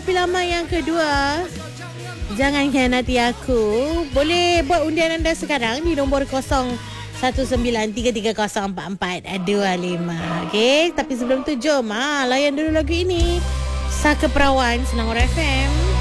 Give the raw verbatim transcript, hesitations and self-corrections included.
pilihan yang kedua. Jangan khianati aku. Boleh buat undian anda sekarang di nombor kosong satu sembilan tiga tiga kosong empat empat dua lima. Okey, tapi sebelum tu jom ah layan dulu lagu ini. Saka Perawan Selangor F M.